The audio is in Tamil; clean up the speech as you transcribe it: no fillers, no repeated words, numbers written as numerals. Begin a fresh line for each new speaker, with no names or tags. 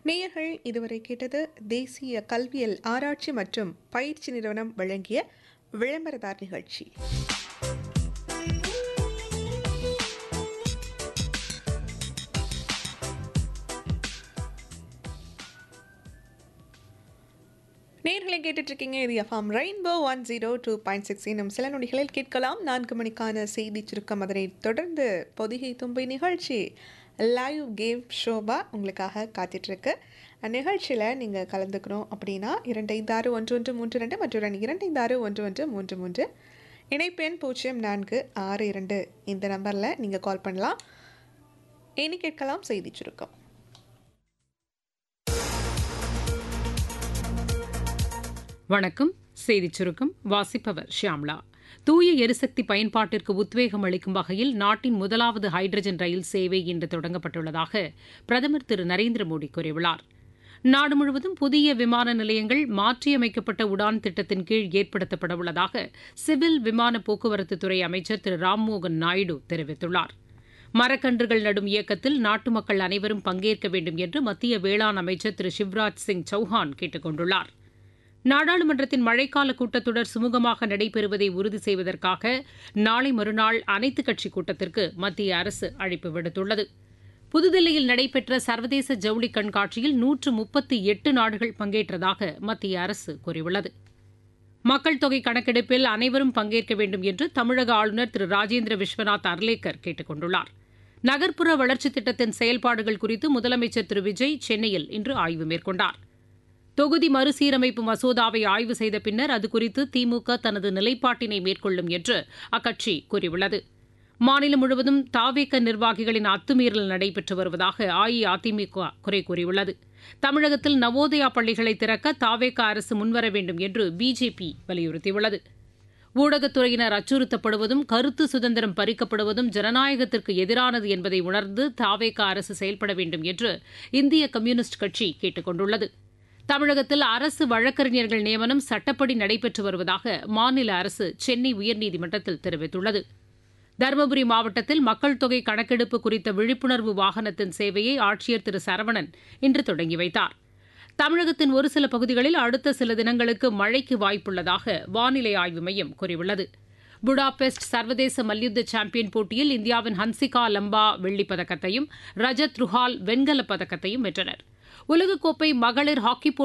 நேயர்கள் இதுவரை கேட்டது தேசிய கல்வியல் ஆராய்ச்சி மற்றும் பயிற்சி நிறுவனம் வழங்கிய விளம்பரதார் நிகழ்ச்சி. நேர்களை கேட்டுட்டு இருக்கீங்க. இது எஃப்எம் ரெயின்போ 102.6. இன்னும் சில நொடிகளில் கேட்கலாம் 4 மணிக்கான செய்தி சுருக்கம். அதனை தொடர்ந்து பொதிகை தும்பை நிகழ்ச்சி லைவ் கேம் ஷோபா உங்களுக்காக காத்துட்ருக்கு. நிகழ்ச்சியில் நீங்கள் கலந்துக்கணும் அப்படின்னா 256113 மற்றும் 256113 இணைப்பெண் 0462 இந்த நம்பரில் நீங்கள் கால் பண்ணலாம். இனி கேட்கலாம் செய்தி சுருக்கம்.
வணக்கம். செய்திச் சுருக்கம் வாசிப்பவர் ஷியாம்லா. தூய எரிசக்தி பயன்பாட்டிற்கு உத்வேகம் அளிக்கும் வகையில் நாட்டின் முதலாவது ஹைட்ரஜன் ரயில் சேவை இன்று தொடங்கப்பட்டுள்ளதாக பிரதமர் திரு நரேந்திர மோடி கூறியுள்ளார். நாடு முழுவதும் புதிய விமான நிலையங்கள் மாற்றியமைக்கப்பட்ட உடான் திட்டத்தின் கீழ் ஏற்படுத்தப்பட உள்ளதாக சிவில் விமான போக்குவரத்துத்துறை அமைச்சர் திரு ராம்மோகன் நாயுடு தெரிவித்துள்ளார். மரக்கன்றுகள் நடும் இயக்கத்தில் நாட்டு மக்கள் அனைவரும் பங்கேற்க வேண்டும் என்று மத்திய வேளாண் அமைச்சர் திரு சிவராஜ் சிங் சௌஹான் கேட்டுக் கொண்டுள்ளார். நாடாளுமன்றத்தின் மழைக்கால கூட்டத்தொடர் சுமூகமாக நடைபெறுவதை உறுதி செய்வதற்காக நாளை மறுநாள் அனைத்துக் கட்சி கூட்டத்திற்கு மத்திய அரசு அழைப்பு விடுத்துள்ளது. புதுதில்லியில் நடைபெற்ற சர்வதேச ஜவுளி கண்காட்சியில் 138 நாடுகள் பங்கேற்றதாக மத்திய அரசு கூறியுள்ளது. மக்கள் தொகை கணக்கெடுப்பில் அனைவரும் பங்கேற்க வேண்டும் என்று தமிழக ஆளுநர் திரு ராஜேந்திர விஸ்வநாத் அர்லேக்கர் கேட்டுக் கொண்டுள்ளார். நகர்ப்புற வளர்ச்சித் திட்டத்தின் செயல்பாடுகள் குறித்து முதலமைச்சர் திரு விஜய் சென்னையில் இன்று ஆய்வு மேற்கொண்டார். தொகுதி மறுசீரமைப்பு மசோதாவை ஆய்வு செய்த பின்னர் அதுகுறித்து திமுக தனது நிலைப்பாட்டினை மேற்கொள்ளும் என்று அக்கட்சி கூறியுள்ளது. மாநிலம் முழுவதும் தாவேக நிர்வாகிகளின் அத்துமீறல் நடைபெற்று வருவதாக அஇஅதிமுக குறை கூறியுள்ளது. தமிழகத்தில் நவோதயா பள்ளிகளை திறக்க தாவேக அரசு முன்வர வேண்டும் என்று பிஜேபி வலியுறுத்தியுள்ளது. ஊடகத்துறையினர் அச்சுறுத்தப்படுவதும் கருத்து சுதந்திரம் பறிக்கப்படுவதும் ஜனநாயகத்திற்கு எதிரானது என்பதை உணர்ந்து தாவேக அரசு செயல்பட வேண்டும் என்று இந்திய கம்யூனிஸ்ட் கட்சி கேட்டுக் கொண்டுள்ளது. தமிழகத்தில் அரசு வழக்கறிஞர்கள் நியமனம் சட்டப்படி நடைபெற்று வருவதாக மாநில அரசு சென்னை உயர்நீதிமன்றத்தில் தெரிவித்துள்ளது. தருமபுரி மாவட்டத்தில் மக்கள் தொகை கணக்கெடுப்பு குறித்த விழிப்புணர்வு வாகனத்தின் சேவையை ஆட்சியர் திரு சரவணன் இன்று தொடங்கி வைத்தார். தமிழகத்தின் ஒரு சில பகுதிகளில் அடுத்த சில தினங்களுக்கு மழைக்கு வாய்ப்புள்ளதாக வானிலை ஆய்வு மையம் கூறியுள்ளது. புடாபெஸ்ட் சர்வதேச மல்யுத்த சாம்பியன் போட்டியில் இந்தியாவின் ஹன்சிகா லம்பா வெள்ளிப் பதக்கத்தையும் ரஜத் ருஹால் வெண்கலப் பதக்கத்தையும் வென்றனர். உலகக்கோப்பை மகளிர் ஹாக்கி